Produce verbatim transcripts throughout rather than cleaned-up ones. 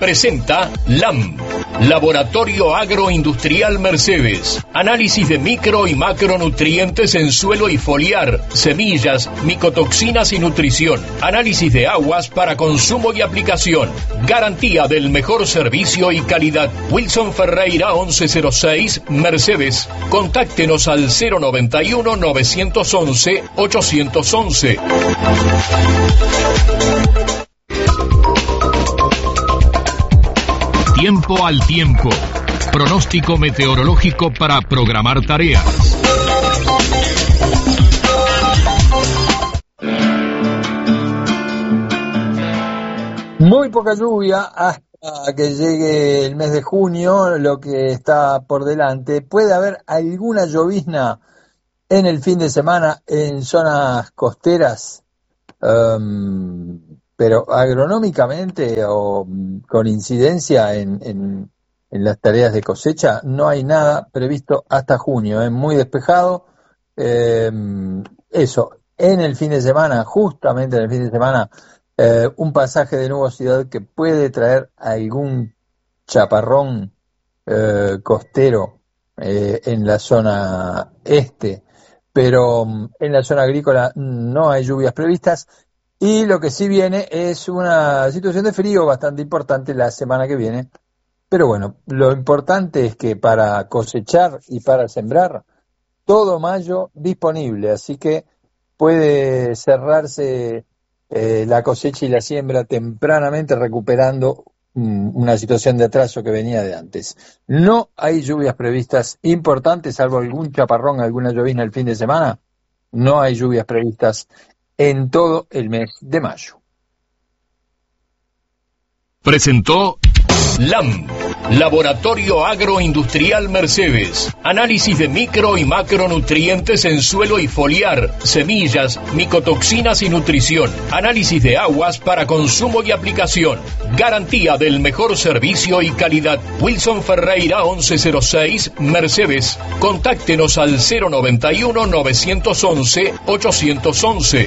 presenta L A M, Laboratorio Agroindustrial Mercedes. Análisis de micro y macronutrientes en suelo y foliar, semillas, micotoxinas y nutrición. Análisis de aguas para consumo y aplicación. Garantía del mejor servicio y calidad. Wilson Ferreira once cero seis, Mercedes. Contáctenos al cero noventa y uno, novecientos once, ochocientos once. Tiempo al tiempo. Pronóstico meteorológico para programar tareas. Muy poca lluvia hasta que llegue el mes de junio, lo que está por delante. Puede haber alguna llovizna en el fin de semana en zonas costeras, um, pero agronómicamente o con incidencia en, en, en las tareas de cosecha, no hay nada previsto hasta junio. Es muy despejado. Eh, eso, en el fin de semana, justamente en el fin de semana, eh, un pasaje de nubosidad que puede traer algún chaparrón eh, costero eh, en la zona este, pero en la zona agrícola no hay lluvias previstas. Y lo que sí viene es una situación de frío bastante importante la semana que viene. Pero bueno, lo importante es que para cosechar y para sembrar, todo mayo disponible. Así que puede cerrarse eh, la cosecha y la siembra tempranamente, recuperando um, una situación de atraso que venía de antes. No hay lluvias previstas importantes, salvo algún chaparrón, alguna llovizna el fin de semana. No hay lluvias previstas en todo el mes de mayo. Presentó L A M, Laboratorio Agroindustrial Mercedes. Análisis de micro y macronutrientes en suelo y foliar, semillas, micotoxinas y nutrición. Análisis de aguas para consumo y aplicación. Garantía del mejor servicio y calidad. Wilson Ferreira once cero seis, Mercedes. Contáctenos al cero noventa y uno, novecientos once, ochocientos once.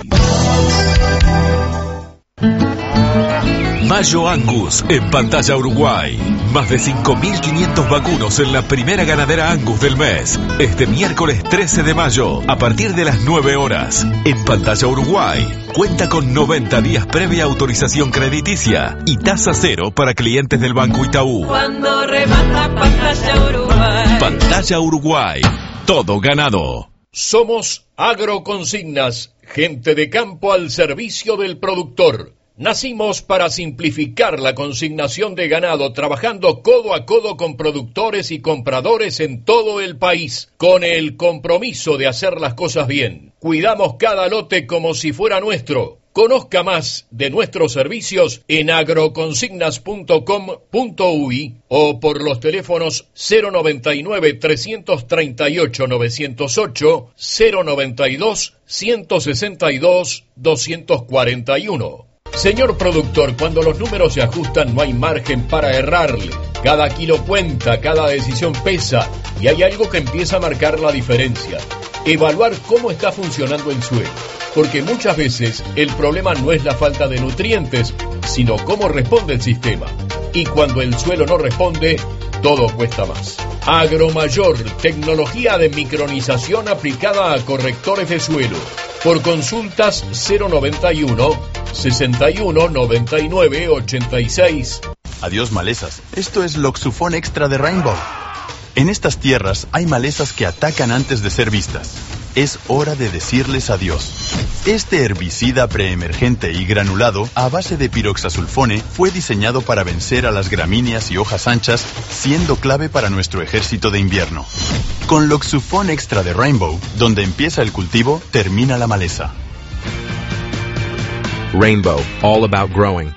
Mayo Angus en Pantalla Uruguay. Más de cinco mil quinientos vacunos en la primera ganadera Angus del mes. Este miércoles trece de mayo, a partir de las nueve horas. En Pantalla Uruguay. Cuenta con noventa días previa autorización crediticia y tasa cero para clientes del Banco Itaú. Cuando remata Pantalla Uruguay. Pantalla Uruguay. Todo ganado. Somos Agroconsignas, gente de campo al servicio del productor. Nacimos para simplificar la consignación de ganado, trabajando codo a codo con productores y compradores en todo el país, con el compromiso de hacer las cosas bien. Cuidamos cada lote como si fuera nuestro. Conozca más de nuestros servicios en agroconsignas punto com punto uy o por los teléfonos cero noventa y nueve, trescientos treinta y ocho, novecientos ocho, cero noventa y dos, ciento sesenta y dos, doscientos cuarenta y uno. Señor productor, cuando los números se ajustan no hay margen para errarle. Cada kilo cuenta, cada decisión pesa y hay algo que empieza a marcar la diferencia. Evaluar cómo está funcionando el suelo, porque muchas veces el problema no es la falta de nutrientes, sino cómo responde el sistema. Y cuando el suelo no responde, todo cuesta más. Agromayor, tecnología de micronización aplicada a correctores de suelo. Por consultas cero noventa y uno, sesenta y uno, noventa y nueve, ochenta y seis. Adiós malezas, esto es Loxufón Extra de Rainbow. En estas tierras hay malezas que atacan antes de ser vistas. Es hora de decirles adiós. Este herbicida preemergente y granulado a base de piroxasulfone fue diseñado para vencer a las gramíneas y hojas anchas, siendo clave para nuestro ejército de invierno. Con Loxufón Extra de Rainbow, donde empieza el cultivo, termina la maleza. Rainbow, all about growing.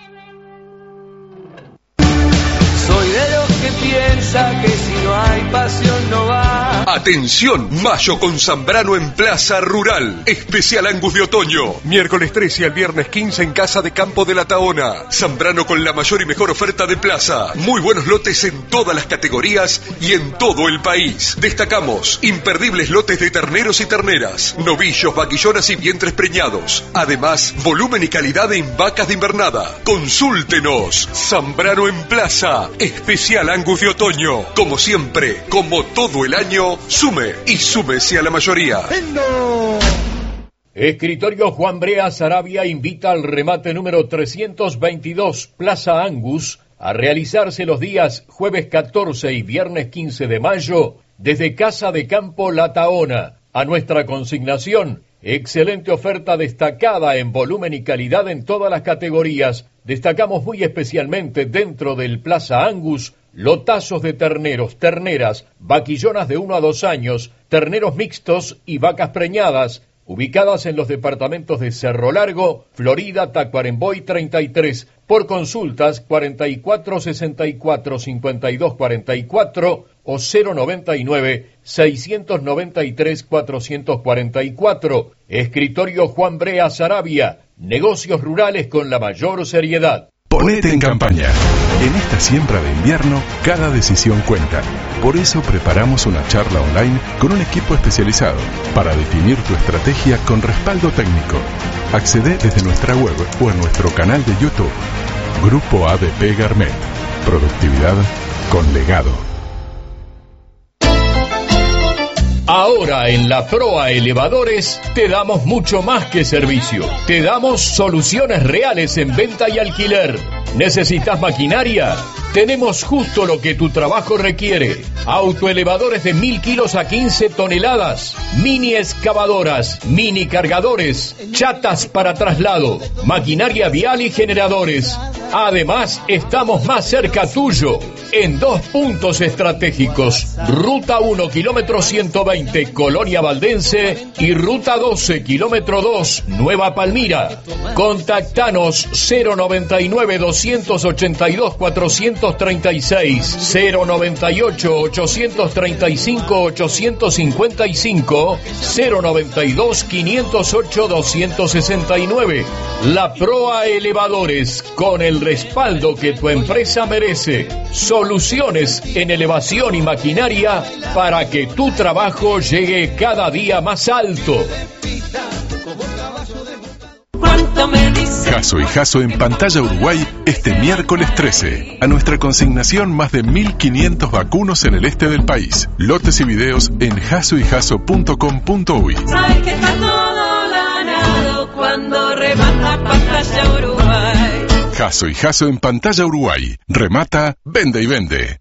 Soy de los que piensa que si no hay pasión no va. Atención, mayo con Zambrano en Plaza Rural. Especial Angus de otoño. Miércoles trece al viernes quince en Casa de Campo de la Tahona. Zambrano con la mayor y mejor oferta de plaza. Muy buenos lotes en todas las categorías y en todo el país. Destacamos imperdibles lotes de terneros y terneras, novillos, vaquillonas y vientres preñados. Además, volumen y calidad en vacas de invernada. Consúltenos. Zambrano en Plaza. Especial Angus de otoño. Como siempre, como todo el año, sume y súmese a la mayoría. Escritorio Juan Brea Sarabia invita al remate número trescientos veintidós Plaza Angus a realizarse los días jueves catorce y viernes quince de mayo desde Casa de Campo La Tahona. A nuestra consignación, excelente oferta destacada en volumen y calidad en todas las categorías. Destacamos muy especialmente dentro del Plaza Angus lotazos de terneros, terneras, vaquillonas de uno a dos años, terneros mixtos y vacas preñadas, ubicadas en los departamentos de Cerro Largo, Florida, Tacuarembó treinta y tres, por consultas cuarenta y cuatro sesenta y cuatro cincuenta y dos cuarenta y cuatro o cero noventa y nueve seiscientos noventa y tres cuatrocientos cuarenta y cuatro. Escritorio Juan Brea Sarabia, negocios rurales con la mayor seriedad. Ponete en campaña. En esta siembra de invierno, cada decisión cuenta. Por eso preparamos una charla online con un equipo especializado para definir tu estrategia con respaldo técnico. Accede desde nuestra web o en nuestro canal de YouTube. Grupo A D P Garmet. Productividad con legado. Ahora en la Proa Elevadores te damos mucho más que servicio. Te damos soluciones reales en venta y alquiler. ¿Necesitas maquinaria? Tenemos justo lo que tu trabajo requiere. Autoelevadores de mil kilos a quince toneladas. Mini excavadoras, mini cargadores, chatas para traslado, maquinaria vial y generadores. Además, estamos más cerca tuyo, en dos puntos estratégicos. Ruta uno, kilómetro ciento veinte, Colonia Valdense, y Ruta doce, kilómetro dos, Nueva Palmira. Contactanos cero noventa y nueve, doscientos ochenta y dos, cuatrocientos treinta y seis, cero noventa y ocho, ochocientos treinta y cinco, ochocientos cincuenta y cinco, cero noventa y dos, quinientos ocho, doscientos sesenta y nueve. La Proa Elevadores, con el respaldo que tu empresa merece. Soluciones en elevación y maquinaria para que tu trabajo llegue cada día más alto. Jasso y Jasso en Pantalla Uruguay este miércoles trece. A nuestra consignación más de mil quinientos vacunos en el este del país. Lotes y videos en jasso y jasso punto com punto uy. Sabes que está todo ganado cuando remata Pantalla Uruguay. Jasso y Jasso en Pantalla Uruguay. Remata, vende y vende.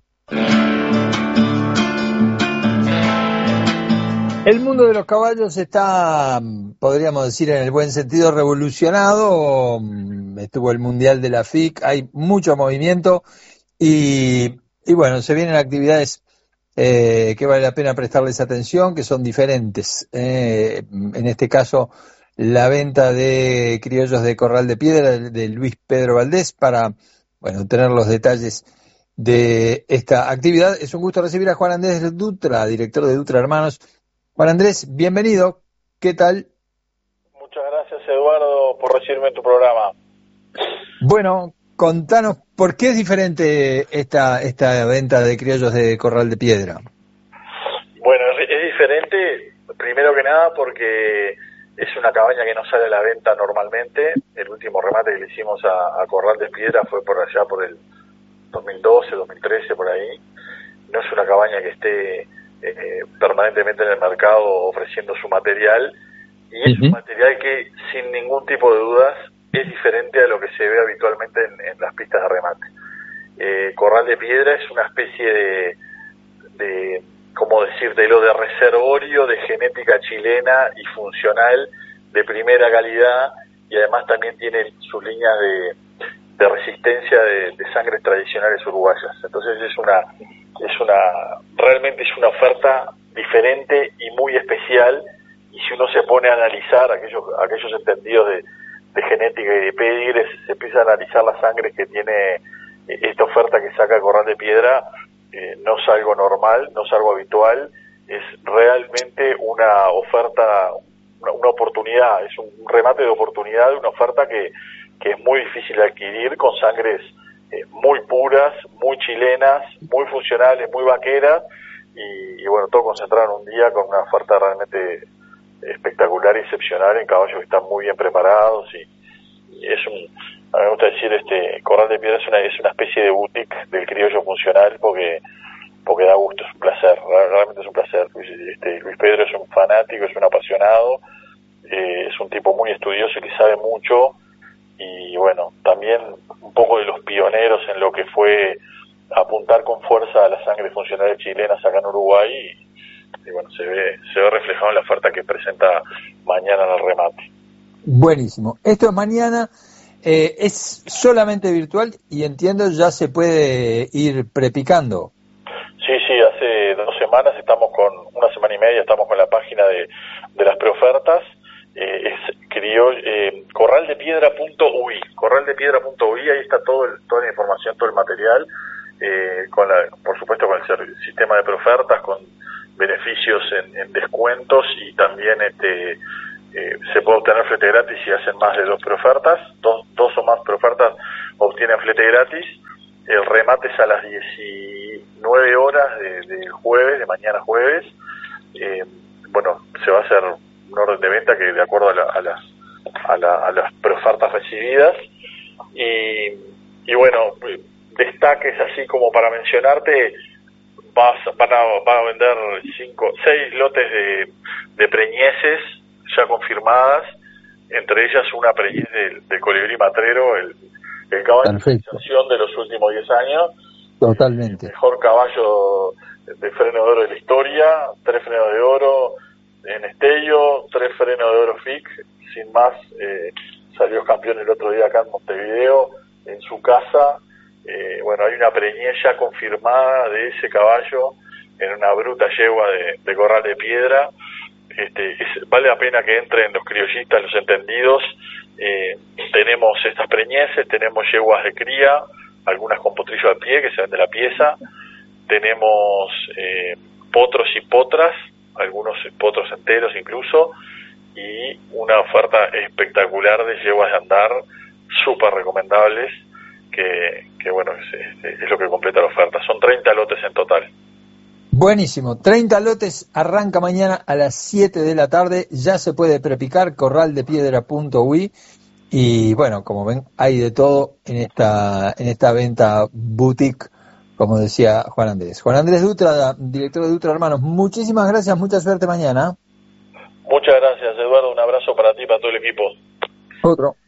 El mundo de los caballos está, podríamos decir en el buen sentido, revolucionado. Estuvo el Mundial de la F I C, hay mucho movimiento y, y bueno, se vienen actividades eh, que vale la pena prestarles atención, que son diferentes. Eh, en este caso, la venta de criollos de Corral de Piedra de, de Luis Pedro Valdés para, bueno, tener los detalles de esta actividad. Es un gusto recibir a Juan Andrés Dutra, director de Dutra Hermanos. Juan Andrés, bienvenido. ¿Qué tal? Muchas gracias, Eduardo, por recibirme en tu programa. Bueno, contanos, ¿por qué es diferente esta esta venta de criollos de Corral de Piedra? Bueno, es, es diferente, primero que nada, porque es una cabaña que no sale a la venta normalmente. El último remate que le hicimos a, a Corral de Piedra fue por allá por el dos mil doce, dos mil trece, por ahí. No es una cabaña que esté Eh, permanentemente en el mercado ofreciendo su material, y es uh-huh. un material que sin ningún tipo de dudas es diferente a lo que se ve habitualmente en, en las pistas de remate. eh, Corral de Piedra es una especie de, de ¿cómo decírtelo?, de reservorio de genética chilena y funcional de primera calidad, y además también tiene sus líneas de, de resistencia de, de sangres tradicionales uruguayas. Entonces es una es una realmente es una oferta diferente y muy especial, y si uno se pone a analizar aquellos aquellos entendidos de, de genética y de pedigres, se empieza a analizar las sangres que tiene esta oferta que saca Corral de Piedra. Eh, no es algo normal, no es algo habitual, es realmente una oferta, una, una oportunidad, es un remate de oportunidad, una oferta que, que es muy difícil de adquirir, con sangres eh, muy puras, muy chilenas, muy funcionales, muy vaqueras, y, y bueno, todo concentrado en un día con una oferta realmente espectacular y excepcional en caballos que están muy bien preparados, y, y es un, a mí me gusta decir, este Corral de Piedra es una, es una especie de boutique del criollo funcional, porque porque da gusto, es un placer, realmente es un placer. Luis, este, Luis Pedro es un fanático, es un apasionado, eh, es un tipo muy estudioso y que sabe mucho, y bueno, también un poco de los pioneros en lo que fue apuntar con fuerza a las sangres funcionales chilenas acá en Uruguay, y, y bueno, se ve se ve reflejado en la oferta que presenta mañana en el remate. Buenísimo. Esto es mañana, eh, es solamente virtual, y entiendo ya se puede ir prepicando. Sí, sí, hace dos semanas estamos con, una semana y media estamos con la página de, de las preofertas, eh, es crió, eh, corral de piedra punto u i, corral de piedra punto u i, ahí está todo el, toda la información, todo el material, eh, con la, por supuesto con el sistema de preofertas, con beneficios en, en descuentos, y también este eh, se puede obtener flete gratis si hacen más de dos preofertas, dos, dos o más preofertas obtienen flete gratis. El remate es a las diecinueve horas del de jueves, de mañana jueves. Eh, bueno, se va a hacer un orden de venta que de acuerdo a, la, a las a, la, a las preofertas recibidas. Y, y bueno, destaques así como para mencionarte, vas, van, a, van a vender cinco, seis lotes de, de preñeces ya confirmadas, entre ellas una preñez del, del colibrí matrero, el el caballo de sensación de los últimos diez años. Totalmente. El mejor caballo de freno de oro de la historia, tres frenos de oro en Estello, tres frenos de oro F I C, sin más, eh, salió campeón el otro día acá en Montevideo, en su casa. Eh, bueno, hay una preñez ya confirmada de ese caballo en una bruta yegua de, de Corral de Piedra. Este, es, vale la pena que entren los criollistas, los entendidos. Eh, tenemos estas preñeces, tenemos yeguas de cría, algunas con potrillo al pie que se ven de la pieza, tenemos eh, potros y potras, algunos potros enteros incluso, y una oferta espectacular de yeguas de andar, súper recomendables, que, que bueno, es, es, es lo que completa la oferta. Son treinta lotes en total. Buenísimo, treinta lotes, arranca mañana a las siete de la tarde, ya se puede prepicar, corral de piedra punto u i, y bueno, como ven, hay de todo en esta en esta venta boutique, como decía Juan Andrés. Juan Andrés Dutra, director de Dutra Hermanos, muchísimas gracias, mucha suerte mañana. Muchas gracias, Eduardo, un abrazo para ti y para todo el equipo. Otro.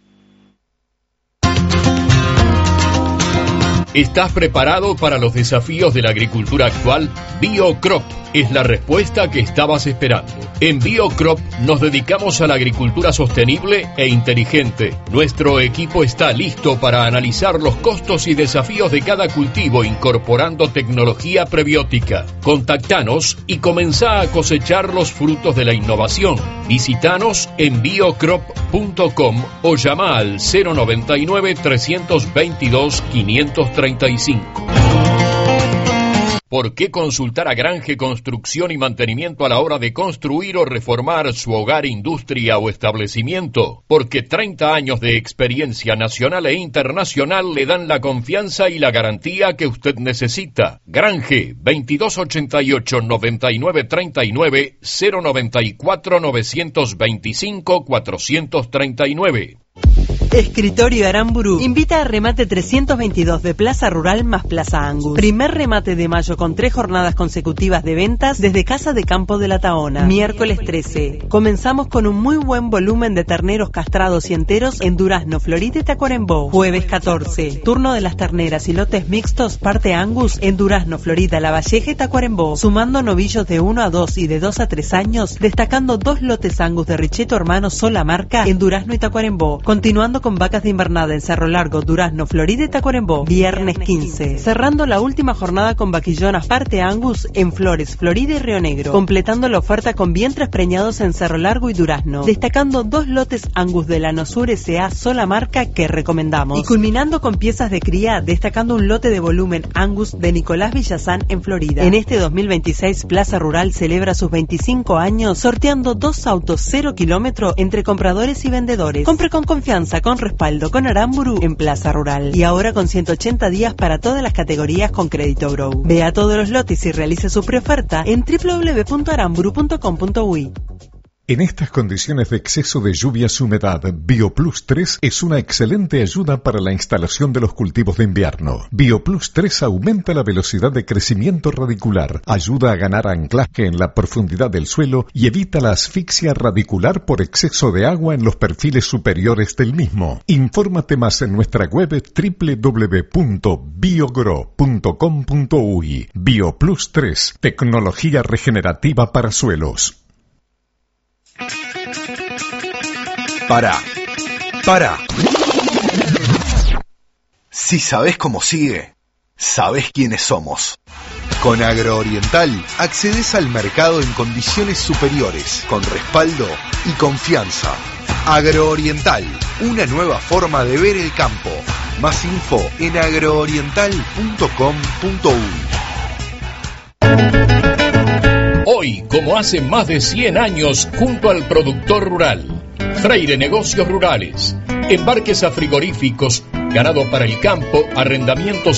¿Estás preparado para los desafíos de la agricultura actual? BioCrop es la respuesta que estabas esperando. En BioCrop nos dedicamos a la agricultura sostenible e inteligente. Nuestro equipo está listo para analizar los costos y desafíos de cada cultivo incorporando tecnología prebiótica. Contactanos y comenzá a cosechar los frutos de la innovación. Visítanos en biocrop punto com o llama al cero noventa y nueve, trescientos veintidós, quinientos treinta y cinco. ¿Por qué consultar a Grange Construcción y Mantenimiento a la hora de construir o reformar su hogar, industria o establecimiento? Porque treinta años de experiencia nacional e internacional le dan la confianza y la garantía que usted necesita. Grange, veintidós ochenta y ocho, noventa y nueve treinta y nueve, cero noventa y cuatro, novecientos veinticinco, cuatrocientos treinta y nueve. Escritorio Aramburu invita a remate trescientos veintidós de Plaza Rural más Plaza Angus. Primer remate de mayo con tres jornadas consecutivas de ventas desde Casa de Campo de la Taona. Miércoles trece. Comenzamos con un muy buen volumen de terneros castrados y enteros en Durazno, Florida y Tacuarembó. Jueves catorce. Turno de las terneras y lotes mixtos parte Angus en Durazno, Florida, La Valleja y Tacuarembó. Sumando novillos de uno a dos y de dos a tres años, destacando dos lotes Angus de Richeto Hermanos sola marca en Durazno y Tacuarembó. Continuando ganado con vacas de invernada en Cerro Largo, Durazno, Florida y Tacuarembó. Viernes quince. Cerrando la última jornada con vaquillonas parte Angus en Flores, Florida y Río Negro. Completando la oferta con vientres preñados en Cerro Largo y Durazno. Destacando dos lotes Angus de la Nosur S A sola marca que recomendamos. Y culminando con piezas de cría, destacando un lote de volumen Angus de Nicolás Villazán en Florida. En este dos mil veintiséis, Plaza Rural celebra sus veinticinco años sorteando dos autos cero kilómetro entre compradores y vendedores. Compre con confianza, con respaldo, con Aramburu en Plaza Rural. Y ahora con ciento ochenta días para todas las categorías con crédito Grow. Vea todos los lotes y realice su preoferta en doble u doble u doble u punto aramburu punto com punto uy. En estas condiciones de exceso de lluvias y humedad, BioPlus tres es una excelente ayuda para la instalación de los cultivos de invierno. BioPlus tres aumenta la velocidad de crecimiento radicular, ayuda a ganar anclaje en la profundidad del suelo y evita la asfixia radicular por exceso de agua en los perfiles superiores del mismo. Infórmate más en nuestra web doble u doble u doble u punto biogro punto com punto uy. BioPlus tres, tecnología regenerativa para suelos. Para, para. Si sabés cómo sigue, sabés quiénes somos. Con Agrooriental accedes al mercado en condiciones superiores, con respaldo y confianza. Agrooriental, una nueva forma de ver el campo. Más info en agrooriental punto com punto uy. Hoy, como hace más de cien años, junto al productor rural. Freire Negocios Rurales. Embarques a frigoríficos, ganado para el campo, arrendamientos